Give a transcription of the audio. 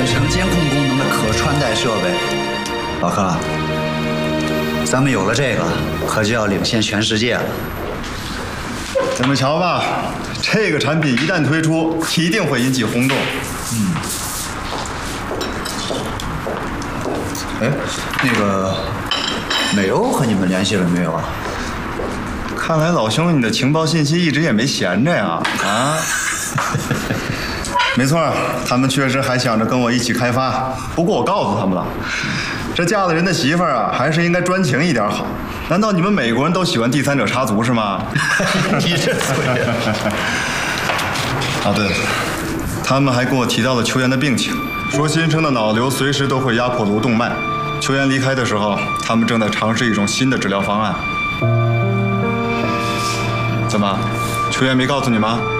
程监控功能的可穿戴设备。老柯，咱们有了这个，可就要领先全世界了。 咱们瞧吧，这个产品一旦推出，一定会引起轰动。 哎，那个美欧和你们联系了没有啊？ 看来老兄你的情报信息一直也没闲着呀！啊，没错，他们确实还想着跟我一起开发。不过我告诉他们了，这嫁了人的媳妇儿啊，还是应该专情一点好。难道你们美国人都喜欢第三者插足是吗？ 你这嘴啊！ 啊，对了，他们还跟我提到了球员的病情，说新生的脑瘤随时都会压迫颅动脉。球员离开的时候，他们正在尝试一种新的治疗方案。怎么，球员没告诉你吗？